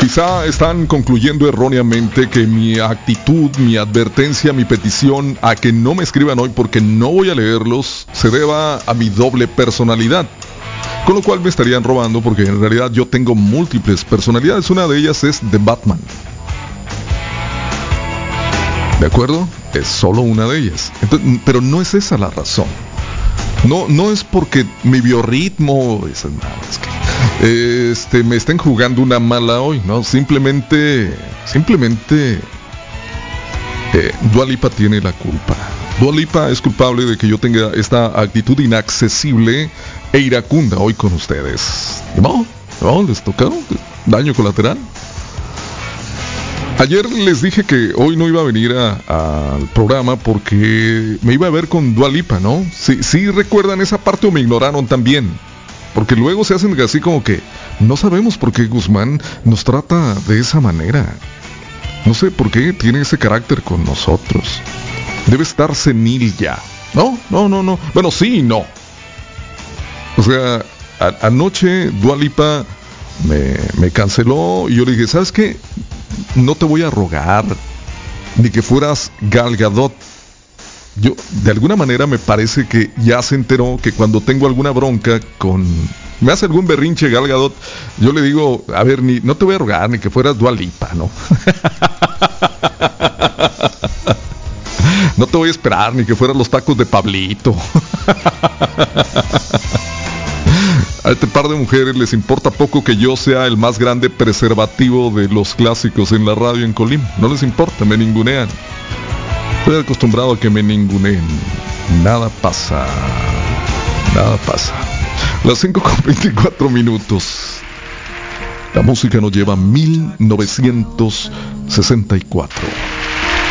Quizá están concluyendo erróneamente que mi actitud, mi advertencia, mi petición a que no me escriban hoy porque no voy a leerlos se deba a mi doble personalidad. Con lo cual me estarían robando porque en realidad yo tengo múltiples personalidades. Una de ellas es de Batman. ¿De acuerdo? Es solo una de ellas. Entonces, pero no es esa la razón. No es porque mi biorritmo es que me estén jugando una mala hoy, ¿no? Simplemente Dua Lipa tiene la culpa. Dua Lipa es culpable de que yo tenga esta actitud inaccesible e iracunda hoy con ustedes. ¿No? ¿Les tocó? ¿Daño colateral? Ayer les dije que hoy no iba a venir al programa porque me iba a ver con Dua Lipa, ¿no? Sí recuerdan esa parte o me ignoraron también. Porque luego se hacen así como que no sabemos por qué Guzmán nos trata de esa manera. No sé por qué tiene ese carácter con nosotros. Debe estar senil ya. No. Bueno, sí y no. O sea, anoche Dua Lipa me canceló y yo le dije, ¿sabes qué? No te voy a rogar ni que fueras Gal Gadot. Yo, de alguna manera me parece que ya se enteró que cuando tengo alguna bronca me hace algún berrinche Gal Gadot, yo le digo, a ver, no te voy a rogar ni que fueras Dua Lipa, ¿no? No te voy a esperar ni que fueran los tacos de Pablito. A este par de mujeres les importa poco que yo sea el más grande preservativo de los clásicos en la radio en Colima. No les importa, me ningunean. Estoy acostumbrado a que me ninguneen. Nada pasa. Las 5:24. La música nos lleva a 1964.